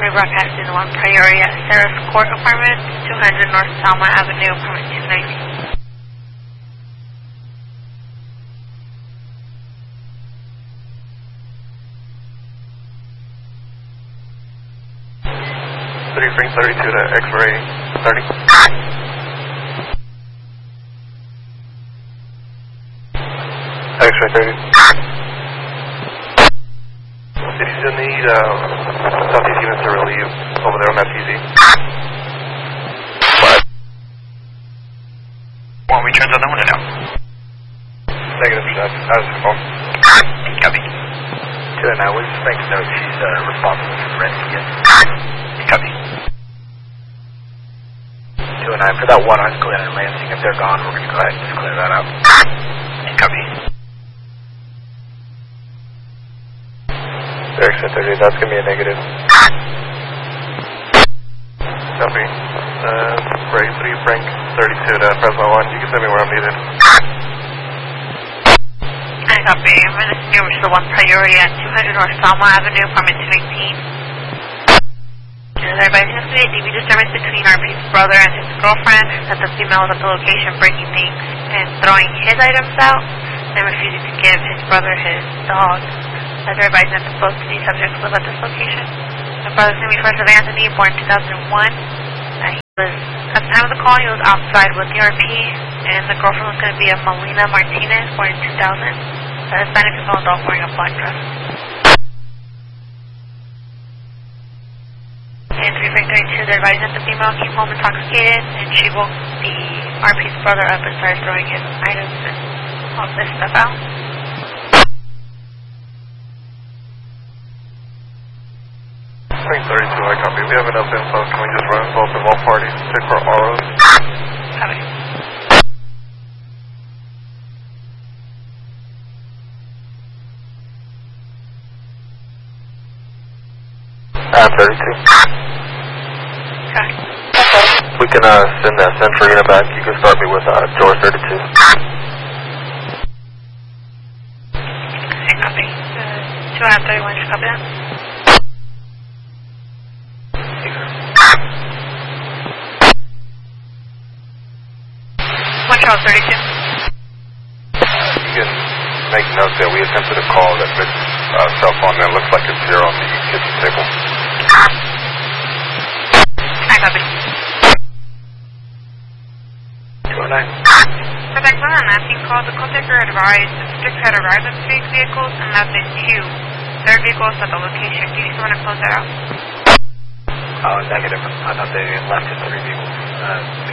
rebroadcasting the 1 priority at Sarah's Court Apartments, 200 North Salma Avenue, apartment 290. 32 to X-ray 30. X-ray 30. Did you still need Southeast units to relieve over there on that PZ? Want we turn on them or no? Negative, Chef. How's your phone? Copy. To the now, we'll just make a note she's responsible for the rent again. Copy. 2 and 9, for that one on Glen and Lansing, if they're gone, we're going to go ahead and just clear that out. Copy. Direction 30, that's going to be a negative. Copy. Ray 3, Frank 32 to Fresno 1. You can send me where I'm needed. I copy. I'm going to distinguish the 1 priority at 200 North Salma Avenue, apartment 218. Everybody's going to see a DV disturbance between RP's brother and his girlfriend, that the female was at the location breaking things and throwing his items out, and refusing to give his brother his dog. As everybody's not supposed to be subject to live at this location. The brother's going to be First of Anthony, born 2001. At the time of the call, he was outside with the RP, and the girlfriend was going to be a Melina Martinez, born in 2000. A Hispanic female adult wearing a black dress. And 3 Frank 32, they're advising that the female came home intoxicated, and she woke the RP's brother up and started throwing his items and all this stuff out. Frank 32, I copy. We have enough info. Can we just run both of all parties? Check for ROs. Copy. 32. Okay. We can send that Centrina back. You can start me with George 32. Okay, copy. 2 out of 31, just copy that. Charles 32. You can make note that we attempted a call that Rick's cell phone that looks like it's here on the kitchen table. I copy. 209. For that one on asking call, the contact advised the subject had arrived at 3 vehicles and left in 2. Their vehicles at the location. Do you just want to close that out? Negative. I thought they left in 3 vehicles.